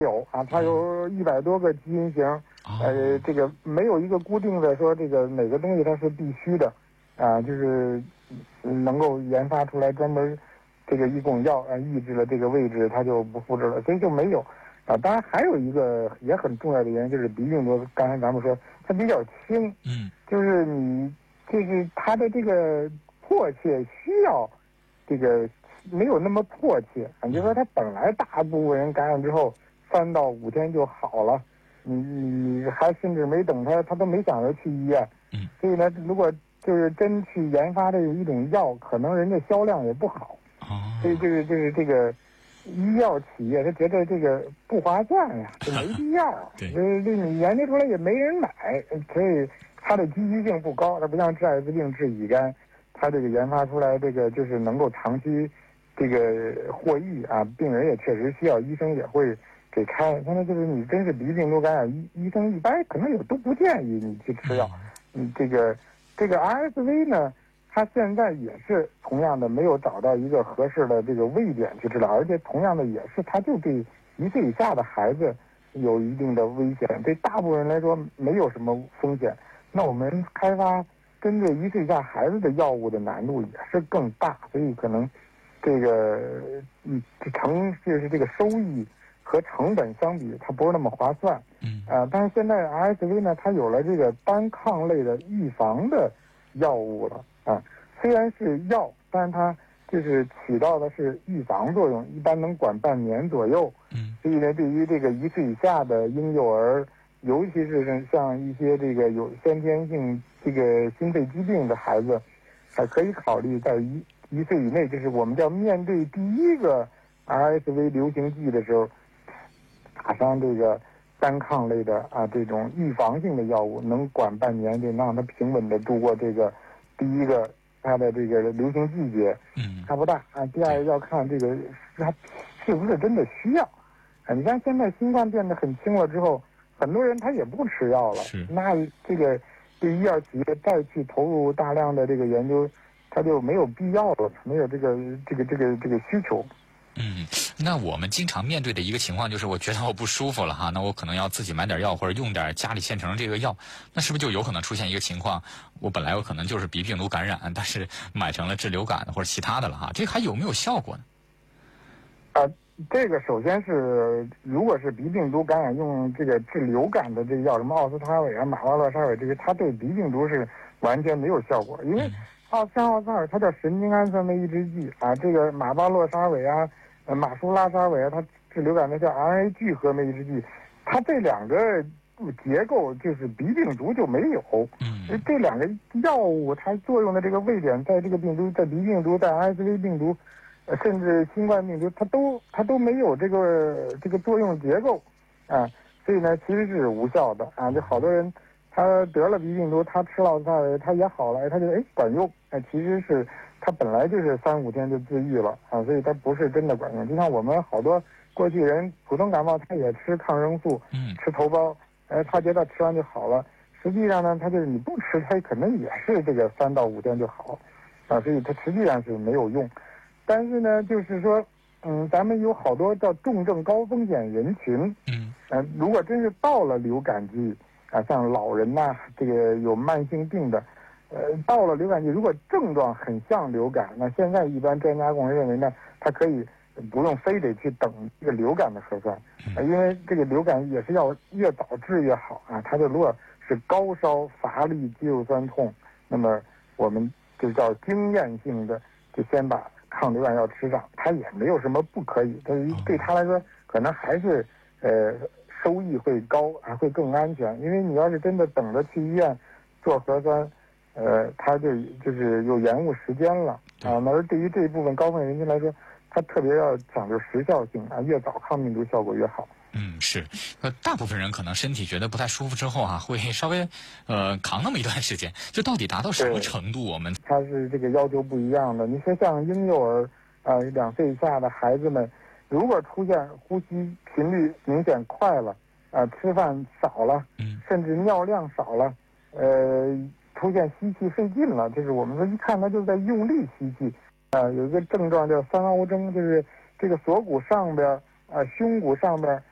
有啊，它有100多个基因型，这个没有一个固定的说这个哪个东西它是必须的，啊，就是能够研发出来专门这个一种药啊，抑制了这个位置它就不复制了，所以就没有啊。当然还有一个也很重要的原因就是鼻病毒，刚才咱们说它比较轻，就是你就是它的这个迫切需要这个没有那么迫切啊，就是说它本来大部分人感染之后3到5天就好了，你还甚至没等他都没想着去医院，所以呢，如果就是真去研发这一种药，可能人家销量也不好，所以就是这个医药企业他觉得这个不划算呀，就没必要，这你研究出来也没人买，所以它的积极性不高，它不像治艾滋病、治乙肝，它这个研发出来这个就是能够长期这个获益啊，病人也确实需要，医生也会给开。现在就是你真是鼻病毒感染，医生一般可能也都不建议你去吃药。这个 RSV 呢，它现在也是同样的没有找到一个合适的这个位点去治疗，而且同样的也是它就对1岁以下的孩子有一定的危险，对大部分人来说没有什么风险。那我们开发针对1岁以下孩子的药物的难度也是更大，所以可能这个就是这个收益和成本相比，它不是那么划算。但是现在 RSV 呢，它有了这个单抗类的预防的药物了啊。虽然是药，但是它就是起到的是预防作用，一般能管半年左右。所以呢，对于这个1岁以下的婴幼儿，尤其是像一些这个有先天性这个心肺疾病的孩子，还可以考虑在一岁以内，就是我们叫面对第一个 RSV 流行季的时候，打上这个单抗类的啊这种预防性的药物，能管半年，就让它平稳的度过这个第一个它的这个流行季节。差不大啊。第二要看这个它是不是真的需要啊。你看现在新冠变得很轻了之后，很多人他也不吃药了，那这个对医药企业再去投入大量的这个研究，它就没有必要了，没有这个需求。 那我们经常面对的一个情况就是，我觉得我不舒服了哈，那我可能要自己买点药或者用点家里现成这个药，那是不是就有可能出现一个情况，我本来有可能就是鼻病毒感染，但是买成了治流感的或者其他的了哈，这个还有没有效果呢？ 这个首先是，如果是鼻病毒感染用这个治流感的这个药，什么奥司他韦啊、马巴洛沙韦这个，它对鼻病毒是完全没有效果，因为奥司他韦它叫神经氨酸酶抑制剂啊，这个马巴洛沙韦啊、马舒拉沙韦啊，它治流感的叫 RNA 聚合酶抑制剂，它这两个结构就是鼻病毒就没有。这两个药物它作用的这个位点，在这个病毒，在鼻病毒，在 RSV 病毒。甚至新冠病毒，它都没有这个作用结构啊，所以呢，其实是无效的啊。就好多人他得了鼻病毒，他吃奥司他韦，他也好了，他就管用，其实是他本来就是3、5天就自愈了啊，所以它不是真的管用。就像我们好多过去人普通感冒，他也吃抗生素，吃头孢，他觉得吃完就好了，实际上呢，他就是你不吃，他可能也是这个3到5天就好啊，所以它实际上是没有用。但是呢，就是说，咱们有好多叫重症高风险人群，如果真是到了流感季啊，像老人呐，这个有慢性病的，到了流感季，如果症状很像流感，那现在一般专家共识认为呢，他可以不用非得去等这个流感的核酸，因为这个流感也是要越早治越好啊。他就如果是高烧、乏力、肌肉酸痛，那么我们就叫经验性的，就先把抗流感药吃上，他也没有什么不可以，但是对他来说可能还是收益会高啊，会更安全。因为你要是真的等着去医院做核酸，他就是有延误时间了啊。而对于这一部分高风险人群来说，他特别要讲究时效性啊，越早抗病毒效果越好。 是，大部分人可能身体觉得不太舒服之后啊，会稍微扛那么一段时间，就到底达到什么程度？我们它是这个要求不一样的。你说像婴幼儿2岁以下的孩子们，如果出现呼吸频率明显快了，吃饭少了，甚至尿量少了，出现吸气费劲了，就是我们说一看他就在用力吸气，有一个症状叫3凹征，就是这个锁骨上边胸骨上边